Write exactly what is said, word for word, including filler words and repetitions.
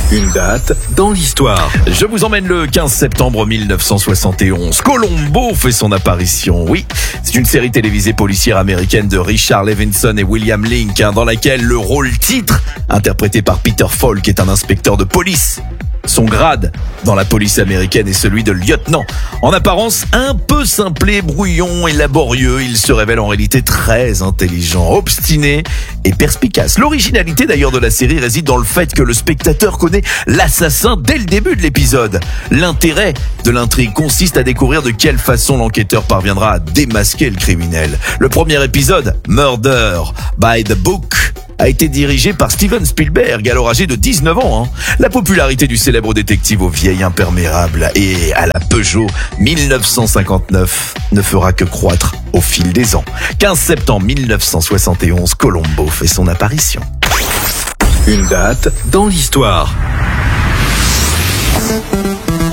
Une date dans l'histoire. Je vous emmène le quinze septembre mille neuf cent soixante et onze. Columbo fait son apparition. Oui, c'est une série télévisée policière américaine de Richard Levinson et William Link, hein, dans laquelle le rôle titre, interprété par Peter Falk, est un inspecteur de police. Son grade dans la police américaine est celui de lieutenant. En apparence un peu simplé, brouillon et laborieux, il se révèle en réalité très intelligent, obstiné et perspicace. L'originalité d'ailleurs de la série réside dans le fait que le spectateur connaît l'assassin dès le début de l'épisode. L'intérêt de l'intrigue consiste à découvrir de quelle façon l'enquêteur parviendra à démasquer le criminel. Le premier épisode, Murder by the Book, a été dirigé par Steven Spielberg, alors âgé de dix-neuf ans. Hein. La popularité du célèbre détective aux vieilles imperméables et à la Peugeot mille neuf cent cinquante-neuf ne fera que croître au fil des ans. quinze septembre mille neuf cent soixante et onze, Columbo fait son apparition. Une date dans l'histoire.